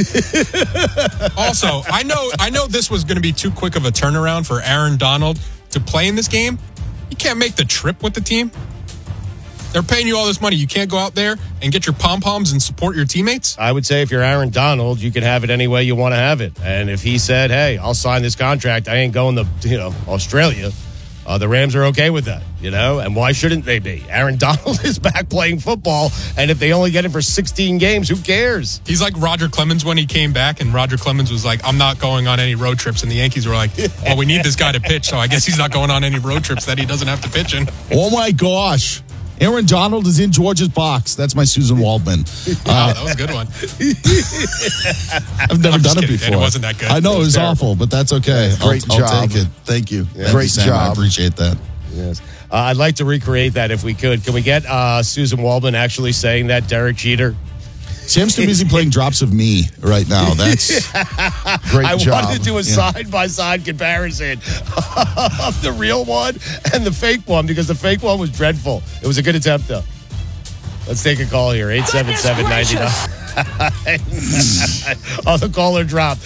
Also, I know this was going to be too quick of a turnaround for Aaron Donald to play in this game. You can't make the trip with the team. They're paying you all this money. You can't go out there and get your pom-poms and support your teammates? I would say if you're Aaron Donald, you can have it any way you want to have it. And if he said, hey, I'll sign this contract, I ain't going to, Australia, the Rams are okay with that, and why shouldn't they be? Aaron Donald is back playing football, and if they only get him for 16 games, who cares? He's like Roger Clemens when he came back, and Roger Clemens was like, I'm not going on any road trips, and the Yankees were like, well, we need this guy to pitch, so I guess he's not going on any road trips that he doesn't have to pitch in. Oh my gosh. Aaron Donald is in George's box. That's my Susan Waldman. Wow, that was a good one. I've never done it before. It wasn't that good. I know it was awful, but that's okay. Great I'll job. take it. Thank you. Yeah. Thank Great you, Sam. job. I appreciate that. Yes. I'd like to recreate that if we could. Can we get Susan Waldman actually saying that, Derek Jeter? Sam's too busy playing Drops of Me right now. That's great I job. wanted to do a side-by-side comparison of the real one and the fake one because the fake one was dreadful. It was a good attempt, though. Let's take a call here. 877-99. Oh, the caller dropped.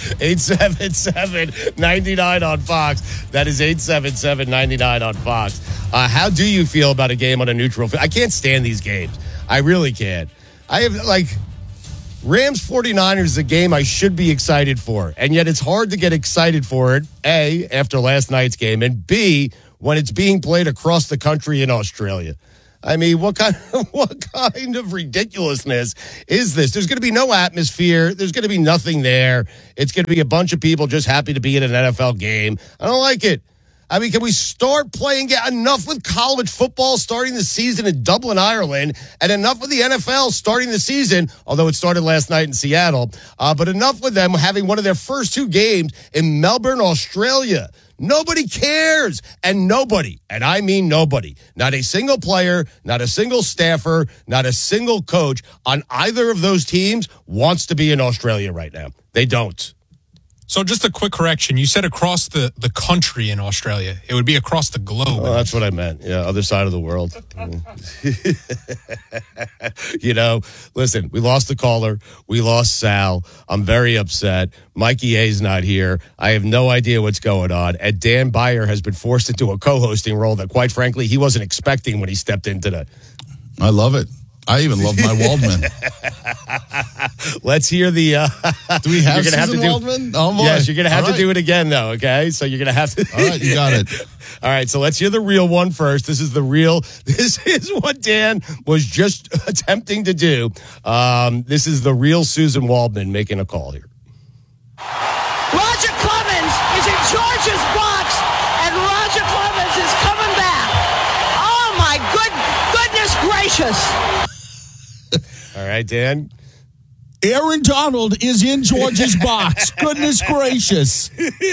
877-99 on Fox. That is 877-99 on Fox. How do you feel about a game on a neutral field? I can't stand these games. I really can't. I have, Rams 49ers is a game I should be excited for, and yet it's hard to get excited for it, A, after last night's game, and B, when it's being played across the country in Australia. I mean, what kind of ridiculousness is this? There's going to be no atmosphere. There's going to be nothing there. It's going to be a bunch of people just happy to be at an NFL game. I don't like it. I mean, can we start playing enough with college football starting the season in Dublin, Ireland, and enough with the NFL starting the season, although it started last night in Seattle, but enough with them having one of their first two games in Melbourne, Australia. Nobody cares. And nobody, and I mean nobody, not a single player, not a single staffer, not a single coach on either of those teams wants to be in Australia right now. They don't. So just a quick correction. You said across the country in Australia. It would be across the globe. Oh, that's what I meant. Yeah, other side of the world. Listen, we lost the caller. We lost Sal. I'm very upset. Mikey A's not here. I have no idea what's going on. And Dan Beyer has been forced into a co-hosting role that, quite frankly, he wasn't expecting when he stepped in today. I love it. I even love my Waldman. Let's hear the... do we have Susan have to Waldman? Oh, boy. Yes, you're going to have to do it again, though, okay? So you're going to have to... All right, you got it. All right, so let's hear the real one first. This is what Dan was just attempting to do. This is the real Susan Waldman making a call here. Roger Clemens is in George's box, and Roger Clemens is coming back. Oh, my goodness gracious. All right, Dan. Aaron Donald is in George's box. Goodness gracious.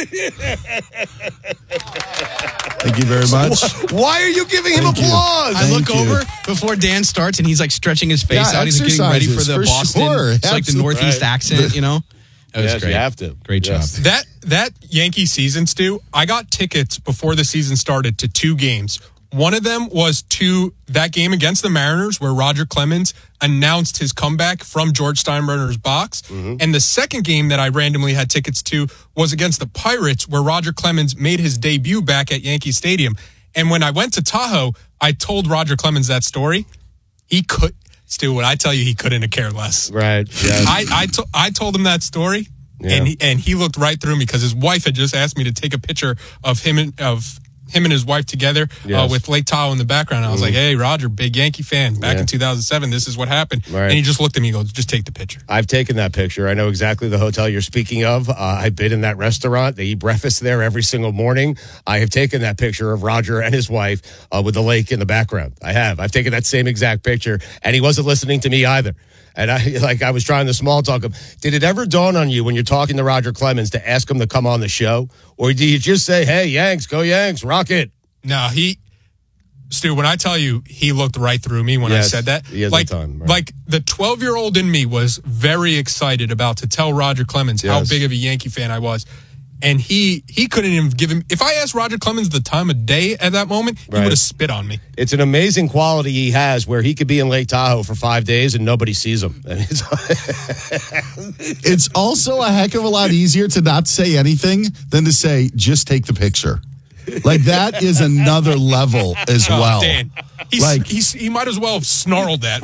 Thank you very much. Why are you giving him applause? I look over before Dan starts, and he's stretching his face out. He's getting ready for the Boston. Sure. It's like the Northeast accent, That was great. You have to. Great job. That Yankee season, Stu, I got tickets before the season started to two games. One of them was to that game against the Mariners where Roger Clemens announced his comeback from George Steinbrenner's box. Mm-hmm. And the second game that I randomly had tickets to was against the Pirates where Roger Clemens made his debut back at Yankee Stadium. And when I went to Tahoe, I told Roger Clemens that story. Stu, when I tell you he couldn't have cared less. Right. Yeah. I told him that story. Yeah. And he looked right through me because his wife had just asked me to take a picture of him and his wife together with Lake Tahoe in the background. I was like, hey, Roger, big Yankee fan. Back in 2007, this is what happened. Right. And he just looked at me and goes, just take the picture. I've taken that picture. I know exactly the hotel you're speaking of. I've been in that restaurant. They eat breakfast there every single morning. I have taken that picture of Roger and his wife with the lake in the background. I have. I've taken that same exact picture, and he wasn't listening to me either. And I was trying to small talk him. Did it ever dawn on you when you're talking to Roger Clemens to ask him to come on the show? Or do you just say, hey, Yanks, go Yanks, rock it? No, Stu, when I tell you he looked right through me when I said that, he has the time, right. Like the 12-year-old in me was very excited about to tell Roger Clemens how big of a Yankee fan I was. And he couldn't even give him. If I asked Roger Clemens the time of day at that moment, he would have spit on me. It's an amazing quality he has where he could be in Lake Tahoe for 5 days and nobody sees him. It's also a heck of a lot easier to not say anything than to say, just take the picture. Like, that is another level as well. Dan, he might as well have snarled that.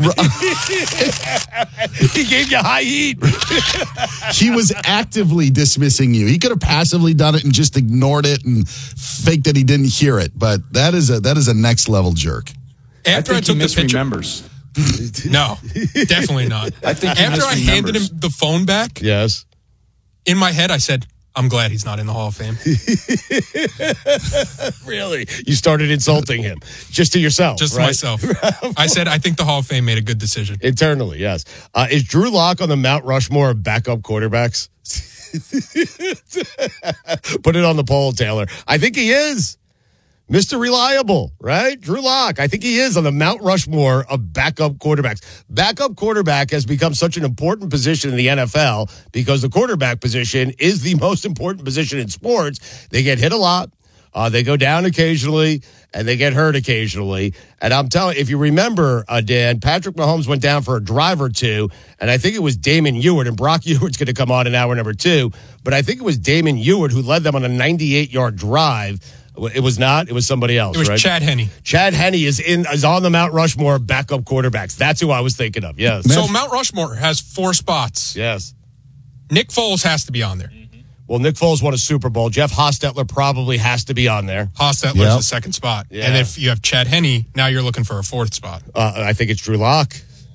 He gave you high heat. He was actively dismissing you. He could have passively done it and just ignored it and faked that he didn't hear it. But that is a next level jerk. After I took the picture, no, definitely not. I think after I handed him the phone back, yes, in my head I said, I'm glad he's not in the Hall of Fame. Really? You started insulting him just to yourself, Just right? myself. I said I think the Hall of Fame made a good decision. Internally, yes. Is Drew Lock on the Mount Rushmore of backup quarterbacks? Put it on the poll, Taylor. I think he is. Mr. Reliable, right? Drew Lock. I think he is on the Mount Rushmore of backup quarterbacks. Backup quarterback has become such an important position in the NFL because the quarterback position is the most important position in sports. They get hit a lot. They go down occasionally, and they get hurt occasionally. And I'm telling you, if you remember, Dan, Patrick Mahomes went down for a drive or two, and I think it was Damon Ewart, and Brock Ewart's going to come on in hour number 2, but I think it was Damon Ewart who led them on a 98-yard drive. It was not. It was somebody else, It was right? Chad Henne. Chad Henne is on the Mount Rushmore of backup quarterbacks. That's who I was thinking of, yes. So Mount Rushmore has 4 spots. Yes. Nick Foles has to be on there. Well, Nick Foles won a Super Bowl. Jeff Hostetler probably has to be on there. Hostetler's the second spot. Yeah. And if you have Chad Henne, now you're looking for a 4th spot. I think it's Drew Lock.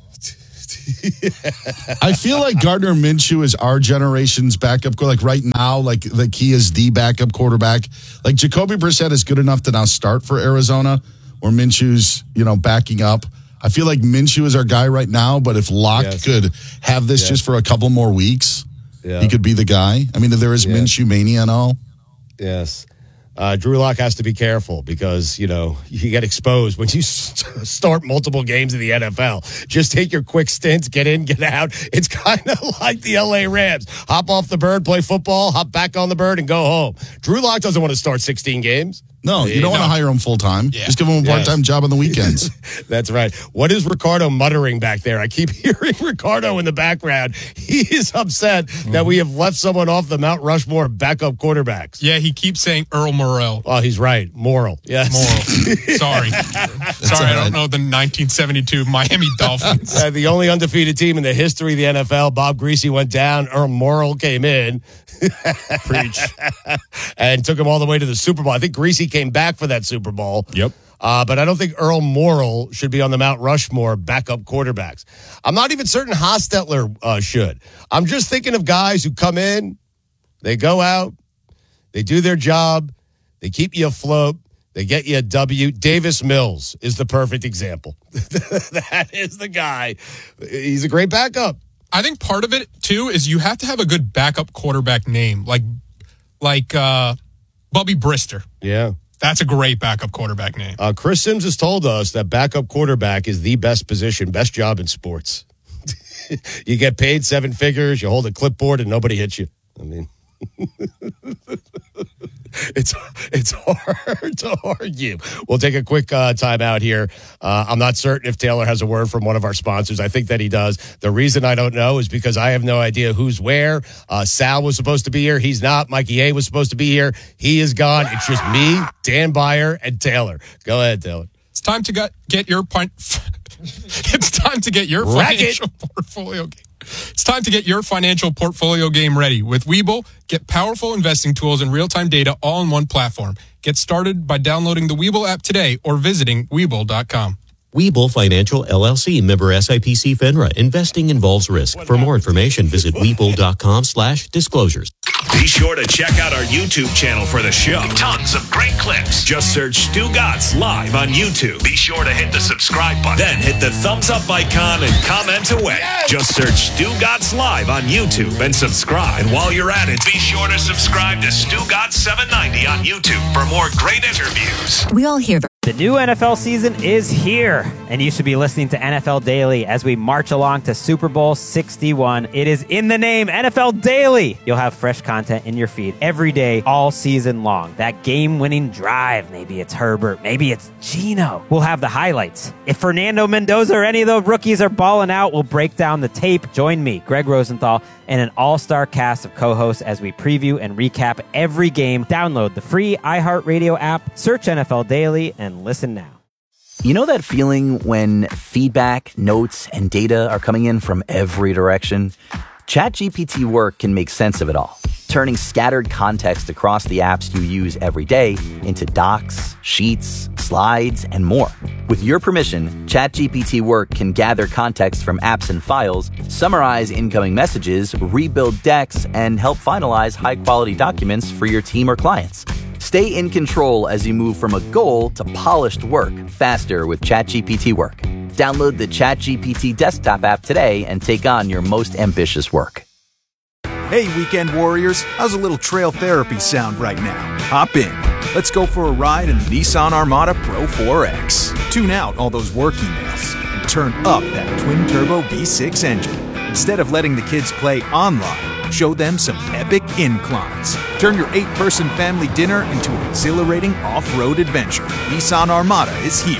I feel like Gardner Minshew is our generation's backup, like right now, like he is the backup quarterback. Like Jacoby Brissett is good enough to now start for Arizona, or Minshew's, backing up. I feel like Minshew is our guy right now, but if Locke could have this just for a couple more weeks, he could be the guy. I mean, if there is Minshew mania and all. Yes. Drew Lock has to be careful because, you get exposed when you start multiple games in the NFL. Just take your quick stints, get in, get out. It's kind of like the LA Rams. Hop off the bird, play football, hop back on the bird, and go home. Drew Lock doesn't want to start 16 games. No, you don't want to hire him full-time. Yeah. Just give him a part-time job on the weekends. That's right. What is Ricardo muttering back there? I keep hearing Ricardo in the background. He is upset that we have left someone off the Mount Rushmore backup quarterbacks. Yeah, he keeps saying Earl Morrell. Oh, he's right. Morrill. Yes. Morrill. Sorry, I don't know the 1972 Miami Dolphins. The only undefeated team in the history of the NFL. Bob Greasy went down. Earl Morrill came in. Preach. And took him all the way to the Super Bowl. I think Greasy came back for that Super Bowl. Yep. But I don't think Earl Morrill should be on the Mount Rushmore backup quarterbacks. I'm not even certain Hostetler should. I'm just thinking of guys who come in, they go out, they do their job, they keep you afloat, they get you a W. Davis Mills is the perfect example. That is the guy. He's a great backup. I think part of it, too, is you have to have a good backup quarterback name, like Bubby Brister. Yeah. That's a great backup quarterback name. Chris Sims has told us that backup quarterback is the best position, best job in sports. You get paid 7 figures, you hold a clipboard, and nobody hits you. I mean, it's hard to argue. We'll take a quick time out here. I'm not certain if Taylor has a word from one of our sponsors. I think that he does. The reason I don't know is because I have no idea who's where. Sal was supposed to be here. He's not. Mikey A was supposed to be here. He is gone. It's just me, Dan Beyer, and Taylor. Go ahead, Taylor. It's time to get your It's time to get your financial portfolio game. It's time to get your financial portfolio game ready. With Webull, get powerful investing tools and real-time data all in one platform. Get started by downloading the Webull app today or visiting Webull.com. Webull Financial LLC, member SIPC FINRA. Investing involves risk. For more information, visit Webull.com/disclosures. Be sure to check out our YouTube channel for the show. Tons of great clips. Just search Stu Gatz Live on YouTube. Be sure to hit the subscribe button. Then hit the thumbs up icon and comment away. Yes! Just search Stu Gatz Live on YouTube and subscribe. And while you're at it, be sure to subscribe to Stu Gatz 790 on YouTube for more great interviews. We all hear the new NFL season is here, and you should be listening to NFL Daily as we march along to Super Bowl 61. It is in the name, NFL Daily. You'll have fresh content in your feed every day, all season long. That game-winning drive, maybe it's Herbert, maybe it's Geno. We'll have the highlights. If Fernando Mendoza or any of the rookies are balling out, we'll break down the tape. Join me, Greg Rosenthal, and an all-star cast of co-hosts as we preview and recap every game. Download the free iHeartRadio app, search NFL Daily, and listen now. You know that feeling when feedback, notes, and data are coming in from every direction? ChatGPT Work can make sense of it all, turning scattered context across the apps you use every day into docs, sheets, slides, and more. With your permission, ChatGPT Work can gather context from apps and files, summarize incoming messages, rebuild decks, and help finalize high-quality documents for your team or clients. Stay in control as you move from a goal to polished work faster with ChatGPT Work. Download the ChatGPT desktop app today and take on your most ambitious work. Hey, weekend warriors, how's a little trail therapy sound right now? Hop in. Let's go for a ride in the Nissan Armada Pro 4X. Tune out all those work emails and turn up that twin-turbo V6 engine. Instead of letting the kids play online, show them some epic inclines. Turn your 8-person family dinner into an exhilarating off-road adventure. Nissan Armada is here.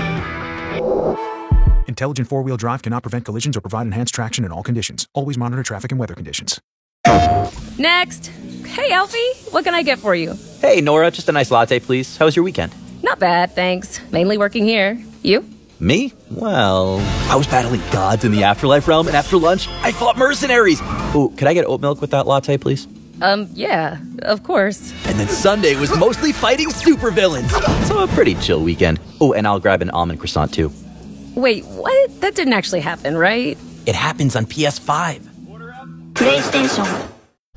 Intelligent four-wheel drive cannot prevent collisions or provide enhanced traction in all conditions. Always monitor traffic and weather conditions. Next. Hey, Alfie, what can I get for you? Hey, Nora, just a nice latte, please. How was your weekend? Not bad, thanks. Mainly working here. You? Me? Well, I was battling gods in the afterlife realm, and after lunch, I fought mercenaries. Oh, could I get oat milk with that latte, please? Yeah, of course. And then Sunday was mostly fighting supervillains. So a pretty chill weekend. Oh, and I'll grab an almond croissant, too. Wait, what? That didn't actually happen, right? It happens on PS5. PlayStation.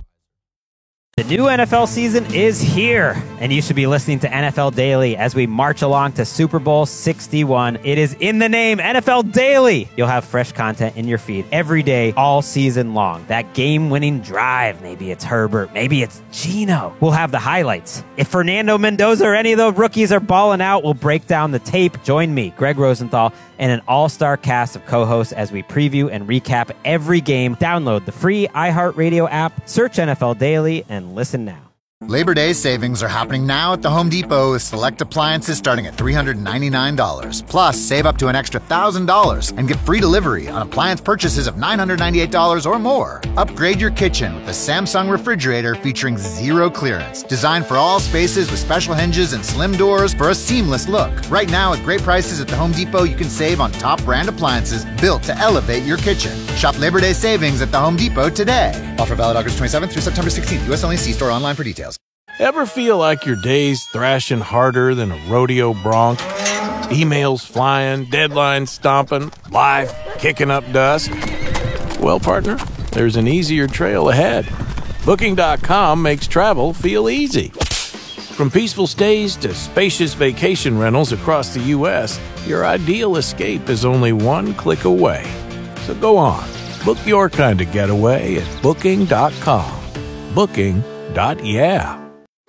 The new NFL season is here, and you should be listening to NFL Daily as we march along to Super Bowl 61. It is in the name, NFL Daily. You'll have fresh content in your feed every day, all season long. That game-winning drive, maybe it's Herbert, maybe it's Geno. We'll have the highlights. If Fernando Mendoza or any of the rookies are balling out, we'll break down the tape. Join me, Greg Rosenthal, and an all-star cast of co-hosts as we preview and recap every game. Download the free iHeartRadio app, search NFL Daily, and listen now. Labor Day savings are happening now at the Home Depot with select appliances starting at $399. Plus, save up to an extra $1,000 and get free delivery on appliance purchases of $998 or more. Upgrade your kitchen with a Samsung refrigerator featuring zero clearance, designed for all spaces with special hinges and slim doors for a seamless look. Right now, at great prices at the Home Depot, you can save on top brand appliances built to elevate your kitchen. Shop Labor Day savings at the Home Depot today. Offer valid August 27th through September 16th. U.S. only. See store online for details. Ever feel like your day's thrashing harder than a rodeo bronc? Emails flying, deadlines stomping, life kicking up dust? Well, partner, there's an easier trail ahead. Booking.com makes travel feel easy. From peaceful stays to spacious vacation rentals across the U.S., your ideal escape is only one click away. So go on, book your kind of getaway at Booking.com. Booking.yeah.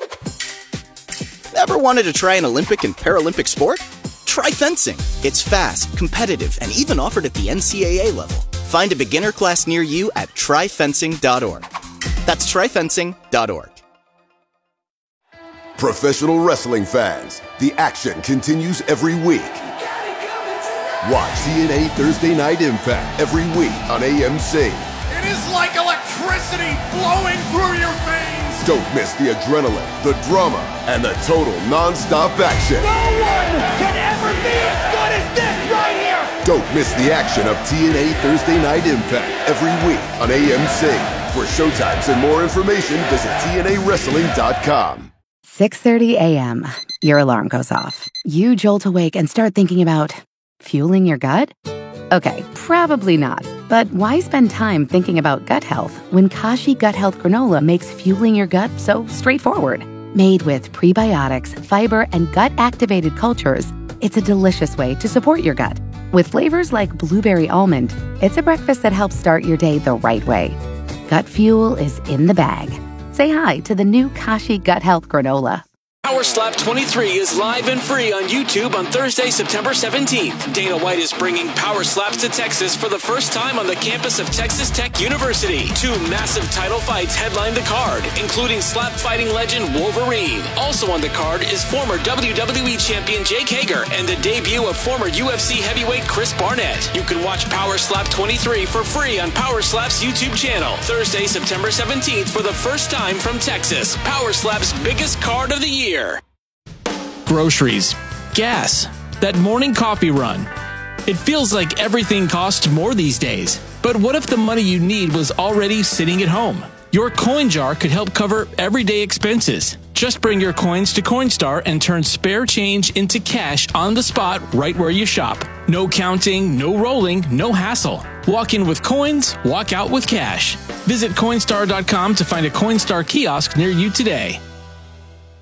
Ever wanted to try an Olympic and Paralympic sport? Try fencing. It's fast, competitive, and even offered at the NCAA level. Find a beginner class near you at tryfencing.org. That's tryfencing.org. Professional wrestling fans, the action continues every week. Watch TNA Thursday Night Impact every week on AMC. It is like electricity flowing through your veins. Don't miss the adrenaline, the drama, and the total non-stop action. No one can ever be as good as this right here. Don't miss the action of TNA Thursday Night Impact every week on AMC. For showtimes and more information, visit TNAWrestling.com. 6:30 a.m. Your alarm goes off. You jolt awake and start thinking about fueling your gut? Okay, probably not. But why spend time thinking about gut health when Kashi Gut Health Granola makes fueling your gut so straightforward? Made with prebiotics, fiber, and gut-activated cultures, it's a delicious way to support your gut. With flavors like blueberry almond, it's a breakfast that helps start your day the right way. Gut fuel is in the bag. Say hi to the new Kashi Gut Health Granola. Power Slap 23 is live and free on YouTube on Thursday, September 17th. Dana White is bringing Power Slaps to Texas for the first time on the campus of Texas Tech University. 2 massive title fights headline the card, including slap fighting legend Wolverine. Also on the card is former WWE champion Jake Hager and the debut of former UFC heavyweight Chris Barnett. You can watch Power Slap 23 for free on Power Slap's YouTube channel. Thursday, September 17th for the first time from Texas. Power Slap's biggest card of the year. Groceries, gas, that morning coffee run. It feels like everything costs more these days. But what if the money you need was already sitting at home? Your coin jar could help cover everyday expenses. Just bring your coins to Coinstar and turn spare change into cash on the spot right where you shop. No counting, no rolling, no hassle. Walk in with coins, walk out with cash. Visit Coinstar.com to find a Coinstar kiosk near you today.